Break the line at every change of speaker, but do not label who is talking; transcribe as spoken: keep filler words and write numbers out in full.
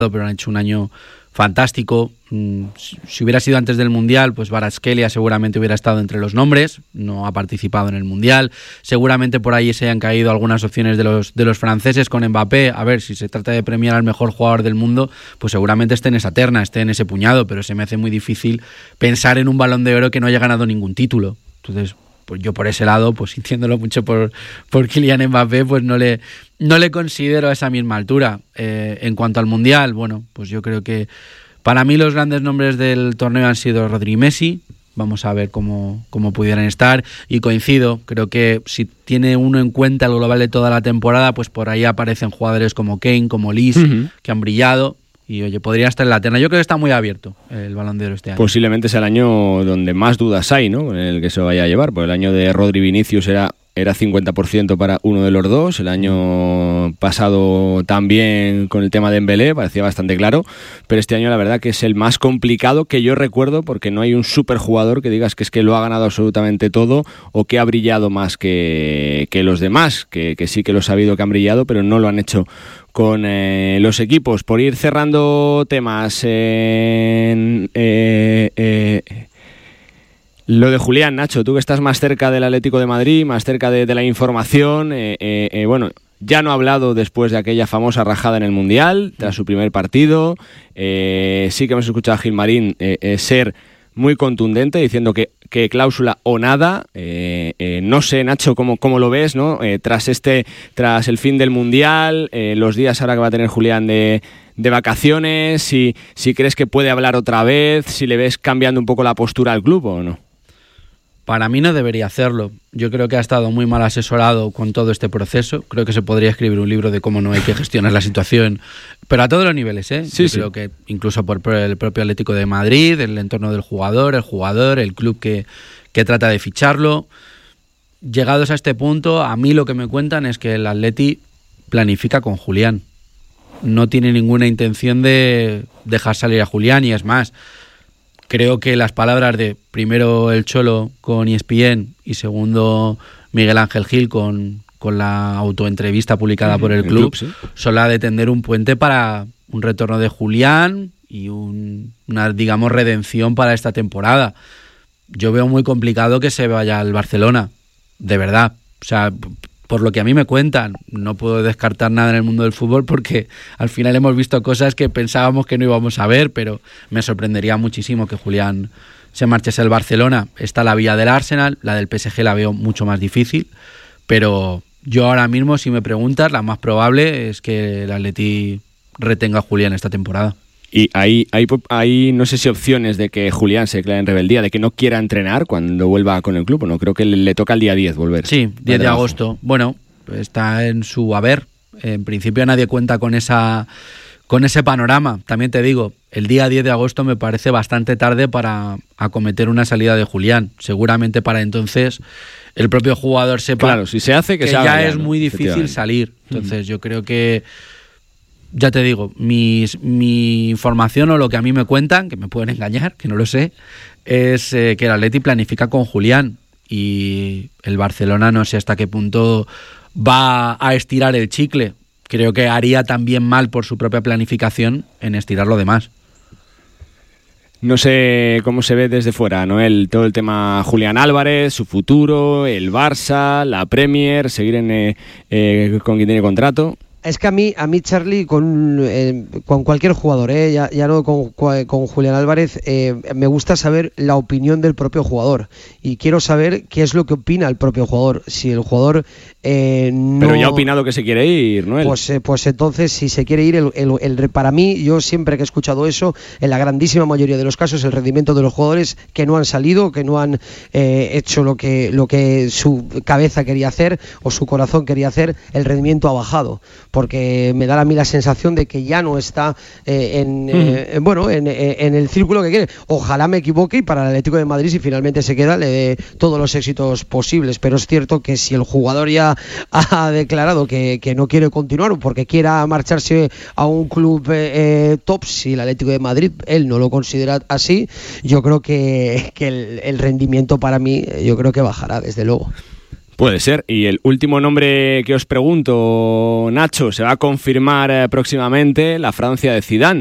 pero han hecho un año fantástico. Si hubiera sido antes del Mundial, pues Kvaratskhelia seguramente hubiera estado entre los nombres, no ha participado en el Mundial. Seguramente por ahí se hayan caído algunas opciones de los, de los franceses con Mbappé. A ver, si se trata de premiar al mejor jugador del mundo, pues seguramente esté en esa terna, esté en ese puñado, pero se me hace muy difícil pensar en un Balón de Oro que no haya ganado ningún título. Entonces, pues yo por ese lado, pues sintiéndolo mucho por, por Kylian Mbappé, pues no le, no le considero a esa misma altura. Eh, en cuanto al Mundial, bueno, pues yo creo que para mí los grandes nombres del torneo han sido Rodri y Messi. Vamos a ver cómo, cómo pudieran estar. Y coincido, creo que si tiene uno en cuenta el global de toda la temporada, pues por ahí aparecen jugadores como Kane, como Lis, uh-huh. que han brillado. Y oye, podría estar en la terna. Yo creo que está muy abierto el Balón de Oro este año.
Posiblemente sea el año donde más dudas hay, ¿no? En el que se vaya a llevar. Porque el año de Rodri y Vinicius era... Era cincuenta por ciento para uno de los dos. El año pasado también con el tema de Dembélé parecía bastante claro, pero este año la verdad que es el más complicado que yo recuerdo, porque no hay un superjugador que digas que es que lo ha ganado absolutamente todo o que ha brillado más que, que los demás, que, que sí que lo he sabido que han brillado, pero no lo han hecho con eh, los equipos. Por ir cerrando temas en... Eh, eh, Lo de Julián, Nacho, tú que estás más cerca del Atlético de Madrid, más cerca de, de la información, eh, eh, eh, bueno, ya no ha hablado después de aquella famosa rajada en el Mundial, tras su primer partido, eh, sí que hemos escuchado a Gilmarín eh, eh, ser muy contundente, diciendo que, que cláusula o nada. eh, eh, no sé, Nacho, cómo, cómo lo ves, ¿no? Eh, tras este, tras el fin del Mundial, eh, los días ahora que va a tener Julián de... de vacaciones, si, si crees que puede hablar otra vez, si le ves cambiando un poco la postura al club o no.
Para mí no debería hacerlo. Yo creo que ha estado muy mal asesorado con todo este proceso. Creo que se podría escribir un libro de cómo no hay que gestionar la situación, pero a todos los niveles, ¿eh?
Sí,
Yo
sí.
creo que incluso por el propio Atlético de Madrid, el entorno del jugador, el jugador, el club que, que trata de ficharlo. Llegados a este punto, a mí lo que me cuentan es que el Atleti planifica con Julián. No tiene ninguna intención de dejar salir a Julián, y es más, creo que las palabras de primero el Cholo con E S P N y segundo Miguel Ángel Gil con, con la autoentrevista publicada por el, el club, club sí. son la de tender un puente para un retorno de Julián y un, una, digamos, redención para esta temporada. Yo veo muy complicado que se vaya al Barcelona, de verdad. O sea, por lo que a mí me cuentan, no puedo descartar nada en el mundo del fútbol porque al final hemos visto cosas que pensábamos que no íbamos a ver, pero me sorprendería muchísimo que Julián se marchase al Barcelona. Está la vía del Arsenal, la del P S G la veo mucho más difícil, pero yo ahora mismo, si me preguntas, la más probable es que el Atleti retenga a Julián esta temporada.
Y hay, hay, hay, no sé si opciones de que Julián se declare en rebeldía, de que no quiera entrenar cuando vuelva con el club, ¿no? Creo que le, le toca el día diez volver.
Sí, diez de agosto. Bueno, está en su haber. En principio nadie cuenta con esa con ese panorama. También te digo, el día diez de agosto me parece bastante tarde para acometer una salida de Julián. Seguramente para entonces el propio jugador sepa
claro, si se hace, que,
que
se haga
ya
ya,
es
¿no?
muy difícil salir. Entonces yo creo que ya te digo, mis, mi información o lo que a mí me cuentan, que me pueden engañar, que no lo sé, es eh, que el Atleti planifica con Julián y el Barcelona no sé hasta qué punto va a estirar el chicle. Creo que haría también mal por su propia planificación en estirar lo demás.
No sé cómo se ve desde fuera, Noel, todo el tema Julián Álvarez, su futuro, el Barça, la Premier, seguir en, eh, eh, con quien tiene contrato.
Es que a mí, a mí Charlie, con, eh, con cualquier jugador, eh, ya, ya no con, con Julián Álvarez, eh, me gusta saber la opinión del propio jugador. Y quiero saber qué es lo que opina el propio jugador. Si el jugador eh, no...
Pero ya ha opinado que se quiere ir, ¿no?
Pues, eh, pues entonces, si se quiere ir, el, el, el, para mí, yo siempre que he escuchado eso, en la grandísima mayoría de los casos, el rendimiento de los jugadores que no han salido, que no han eh, hecho lo que, lo que su cabeza quería hacer o su corazón quería hacer, el rendimiento ha bajado. Porque me da a mí la sensación de que ya no está eh, en, eh, bueno en, en el círculo que quiere. Ojalá me equivoque y para el Atlético de Madrid, si finalmente se queda, le dé todos los éxitos posibles, pero es cierto que si el jugador ya ha declarado que, que no quiere continuar o porque quiera marcharse a un club eh, top, si el Atlético de Madrid él no lo considera así, yo creo que, que el, el rendimiento para mí yo creo que bajará, desde luego.
Puede ser. Y el último nombre que os pregunto, Nacho, se va a confirmar próximamente la Francia de Zidane.